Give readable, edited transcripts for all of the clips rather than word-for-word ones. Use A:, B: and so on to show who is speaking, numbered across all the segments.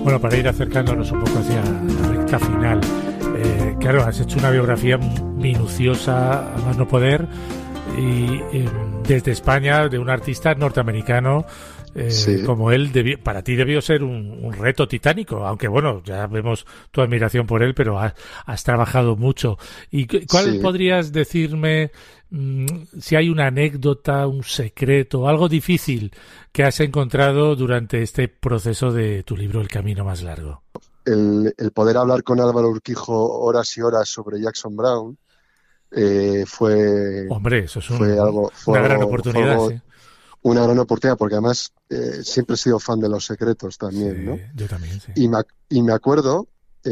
A: Bueno, para ir acercándonos un poco hacia la recta final, claro, has hecho una biografía minuciosa a más no poder y desde España, de un artista norteamericano
B: Sí,
A: como él, para ti debió ser un reto titánico, aunque bueno, ya vemos tu admiración por él, pero has trabajado mucho. ¿Y cuál
B: sí.
A: podrías decirme, si hay una anécdota, un secreto, algo difícil que has encontrado durante este proceso de tu libro El camino más largo?
B: El poder hablar con Álvaro Urquijo horas y horas sobre Jackson Browne fue,
A: Hombre, eso es
B: fue algo, fue
A: una gran
B: algo, fue
A: oportunidad,
B: algo,
A: sí.
B: una gran oportunidad, porque además siempre he sido fan de Los Secretos
A: Sí,
B: también, ¿no?
A: yo también, sí.
B: Y me acuerdo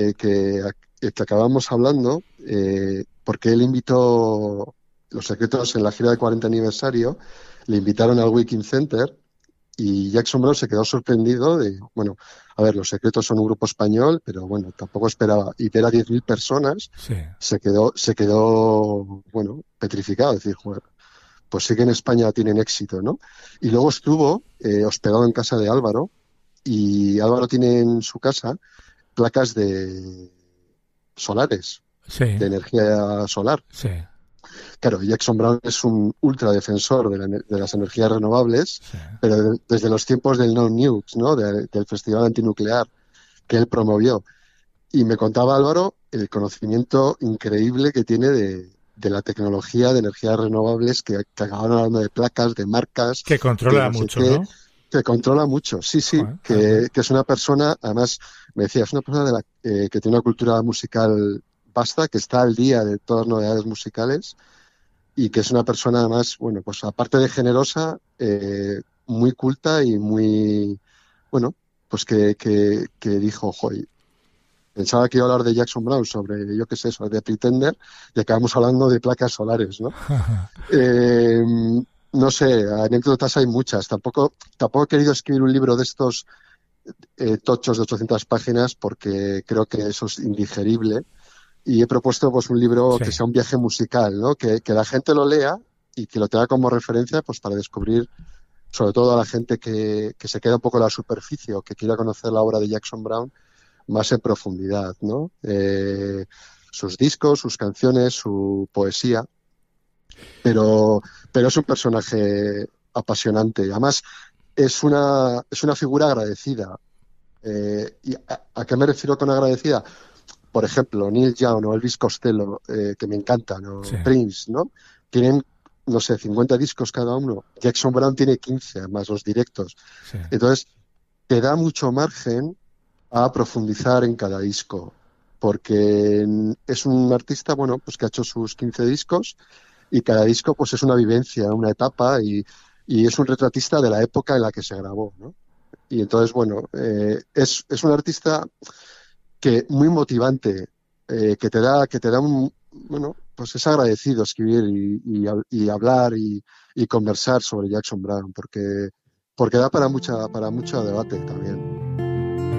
B: que acabamos hablando porque él invitó Los Secretos en la gira de 40 aniversario, le invitaron al Wiking Center. Y Jackson Browne se quedó sorprendido de, bueno, a ver, Los Secretos son un grupo español, pero bueno, tampoco esperaba. Y ver a 10.000 personas,
A: Sí.
B: se quedó, bueno, petrificado. Es decir, joder, pues sí que en España tienen éxito, ¿no? Y luego estuvo hospedado en casa de Álvaro, y Álvaro tiene en su casa placas de solares,
A: Sí,
B: de energía solar.
A: sí,
B: Claro, Jackson Browne es un ultradefensor de las energías renovables,
A: sí.
B: pero desde los tiempos del No Nukes, ¿no? Del Festival Antinuclear que él promovió. Y me contaba Álvaro el conocimiento increíble que tiene de la tecnología de energías renovables, que acabaron hablando de placas, de marcas,
A: Que
B: de
A: controla
B: no sé
A: mucho,
B: qué,
A: ¿no?
B: que controla mucho. Sí, sí,
A: Joder, anda.
B: que es una persona, además, me decía, es una persona que tiene una cultura musical vasta, que está al día de todas las novedades musicales y que es una persona además, bueno, pues aparte de generosa, muy culta y muy, bueno, pues que dijo, joy, pensaba que iba a hablar de Jackson Browne sobre, yo qué sé, sobre The Pretender, y acabamos hablando de placas solares, ¿no? Eh, no sé, anécdotas hay muchas. Tampoco he querido escribir un libro de estos tochos de 800 páginas porque creo que eso es indigerible y he propuesto pues un libro
A: Sí.
B: que sea un viaje musical, ¿no? Que la gente lo lea y que lo tenga como referencia pues para descubrir, sobre todo a la gente que se queda un poco en la superficie o que quiera conocer la obra de Jackson Browne más en profundidad, ¿no? Sus discos, sus canciones, su poesía, pero, pero es un personaje apasionante. Además, es una figura agradecida. ¿Y a qué me refiero con agradecida? Por ejemplo, Neil Young o Elvis Costello, que me encantan,
A: Sí,
B: o Prince, ¿no? Tienen, no sé, 50 discos cada uno. Jackson Browne tiene 15, más los directos.
A: sí.
B: Entonces, te da mucho margen a profundizar en cada disco, porque es un artista, bueno, pues que ha hecho sus 15 discos y cada disco pues es una vivencia, una etapa y es un retratista de la época en la que se grabó, ¿no? Y entonces, bueno, es un artista que muy motivante, que te da bueno, pues es agradecido escribir y hablar y conversar sobre Jackson Browne, porque da para mucho debate también.